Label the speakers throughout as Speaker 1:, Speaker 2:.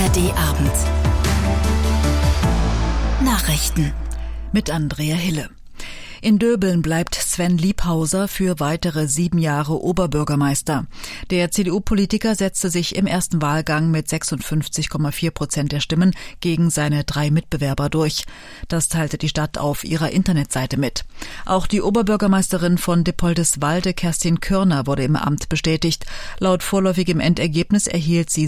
Speaker 1: ARD-Abend. Nachrichten mit Andrea Hille. In Döbeln bleibt Sven Liebhauser für weitere 7 Jahre Oberbürgermeister. Der CDU-Politiker setzte sich im ersten Wahlgang mit 56,4% der Stimmen gegen seine 3 Mitbewerber durch. Das teilte die Stadt auf ihrer Internetseite mit. Auch die Oberbürgermeisterin von Dippoldiswalde, Kerstin Kürner, wurde im Amt bestätigt. Laut vorläufigem Endergebnis erhielt sie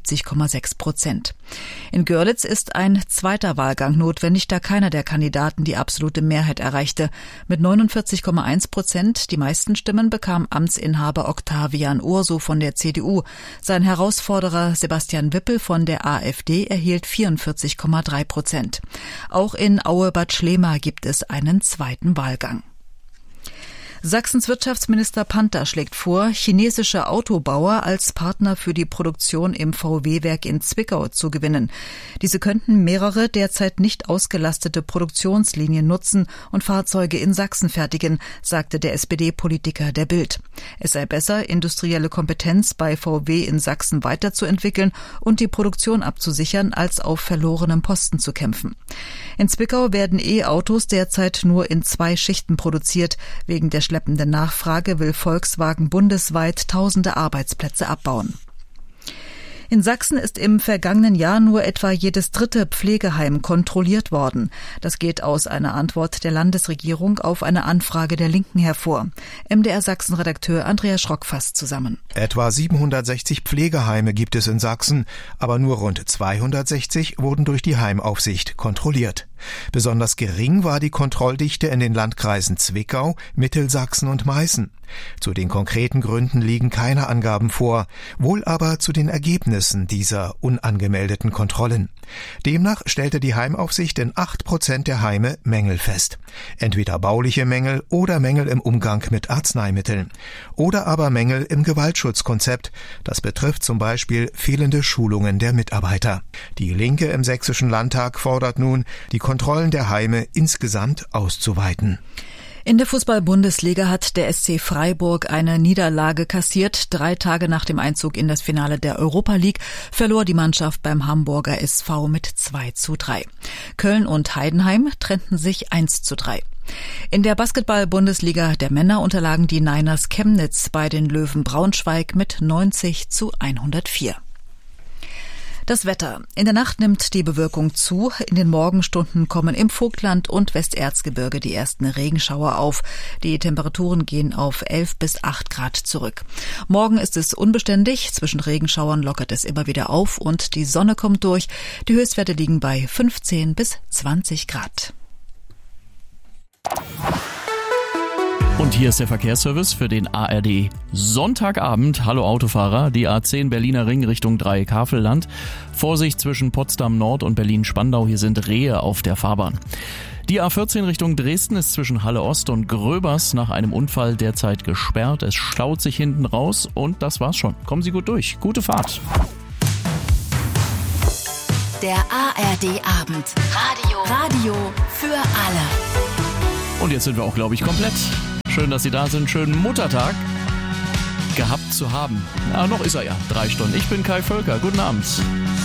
Speaker 1: 77,6%. In Görlitz ist ein zweiter Wahlgang notwendig, da keiner der Kandidaten die absolute Mehrheit erreichte. Mit 49,1%, die meisten Stimmen, bekam Amtsinhaber Octavian Urso von der CDU. Sein Herausforderer Sebastian Wippel von der AfD erhielt 44,3%. Auch in Aue-Bad Schlema gibt es einen zweiten Wahlgang. Sachsens Wirtschaftsminister Panther schlägt vor, chinesische Autobauer als Partner für die Produktion im VW-Werk in Zwickau zu gewinnen. Diese könnten mehrere derzeit nicht ausgelastete Produktionslinien nutzen und Fahrzeuge in Sachsen fertigen, sagte der SPD-Politiker der Bild. Es sei besser, industrielle Kompetenz bei VW in Sachsen weiterzuentwickeln und die Produktion abzusichern, als auf verlorenem Posten zu kämpfen. In Zwickau werden E-Autos derzeit nur in 2 Schichten produziert. Wegen der schleppenden Nachfrage will Volkswagen bundesweit tausende Arbeitsplätze abbauen. In Sachsen ist im vergangenen Jahr nur etwa jedes 3. Pflegeheim kontrolliert worden. Das geht aus einer Antwort der Landesregierung auf eine Anfrage der Linken hervor. MDR Sachsen-Redakteur Andreas Schrock fasst zusammen.
Speaker 2: Etwa 760 Pflegeheime gibt es in Sachsen, aber nur rund 260 wurden durch die Heimaufsicht kontrolliert. Besonders gering war die Kontrolldichte in den Landkreisen Zwickau, Mittelsachsen und Meißen. Zu den konkreten Gründen liegen keine Angaben vor, wohl aber zu den Ergebnissen dieser unangemeldeten Kontrollen. Demnach stellte die Heimaufsicht in 8% der Heime Mängel fest. Entweder bauliche Mängel oder Mängel im Umgang mit Arzneimitteln. Oder aber Mängel im Gewaltschutzkonzept. Das betrifft zum Beispiel fehlende Schulungen der Mitarbeiter. Die Linke im Sächsischen Landtag fordert nun, die Kontrollen der Heime insgesamt auszuweiten.
Speaker 1: In der Fußball-Bundesliga hat der SC Freiburg eine Niederlage kassiert. 3 Tage nach dem Einzug in das Finale der Europa League verlor die Mannschaft beim Hamburger SV mit 2:3. Köln und Heidenheim trennten sich 1:3. In der Basketball-Bundesliga der Männer unterlagen die Niners Chemnitz bei den Löwen Braunschweig mit 90:104. Das Wetter. In der Nacht nimmt die Bewölkung zu. In den Morgenstunden kommen im Vogtland und Westerzgebirge die ersten Regenschauer auf. Die Temperaturen gehen auf 11 bis 8 Grad zurück. Morgen ist es unbeständig. Zwischen Regenschauern lockert es immer wieder auf und die Sonne kommt durch. Die Höchstwerte liegen bei 15 bis 20 Grad.
Speaker 3: Und hier ist der Verkehrsservice für den ARD Sonntagabend. Hallo Autofahrer, die A10 Berliner Ring Richtung Dreieck-Havelland. Vorsicht zwischen Potsdam Nord und Berlin-Spandau, hier sind Rehe auf der Fahrbahn. Die A14 Richtung Dresden ist zwischen Halle Ost und Gröbers nach einem Unfall derzeit gesperrt. Es staut sich hinten raus und das war's schon. Kommen Sie gut durch. Gute Fahrt.
Speaker 1: Der ARD-Abend. Radio für alle.
Speaker 3: Und jetzt sind wir auch, glaube ich, komplett. Schön, dass Sie da sind. Schönen Muttertag gehabt zu haben. Ja, noch ist er ja. 3 Stunden. Ich bin Kai Völker. Guten Abend.